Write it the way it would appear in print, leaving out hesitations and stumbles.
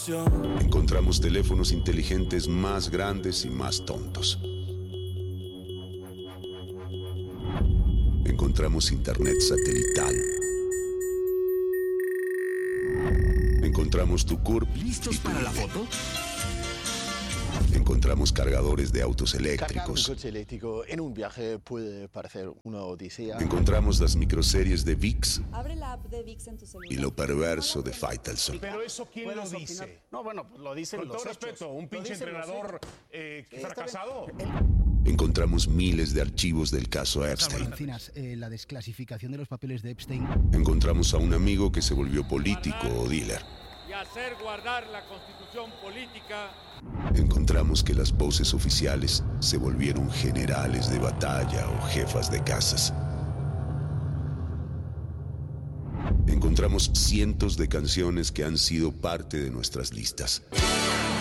Encontramos teléfonos inteligentes más grandes y más tontos. Encontramos internet satelital. Encontramos tu CURP. ¿Listos para la foto? Encontramos cargadores de autos Cargar un eléctricos. coche eléctrico en un viaje puede parecer una odisea. Encontramos las microseries de VIX Abre la app de VIX en tu celular. y lo perverso de Faitelson. Pero eso, ¿quién lo Puedes dice? opinar. No, bueno, pues lo dicen Con los todo hechos. respeto, un Lo pinche dicen los entrenador hechos. fracasado. Encontramos miles de archivos del caso Epstein. Encinas, la desclasificación de los papeles de Epstein. Encontramos a un amigo que se volvió político o dealer. Y hacer guardar la constitución política. Encontramos que las voces oficiales se volvieron generales de batalla o jefas de casas. Encontramos cientos de canciones que han sido parte de nuestras listas.